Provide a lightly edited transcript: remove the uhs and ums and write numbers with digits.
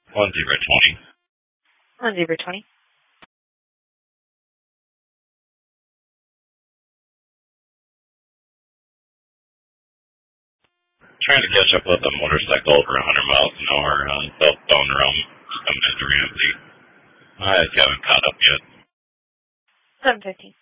1-0-20. 1-0-20. Trying to catch up with a motorcycle over 100 miles an hour on southbound Rome coming into Ramsey. I just haven't caught up yet. 7-15.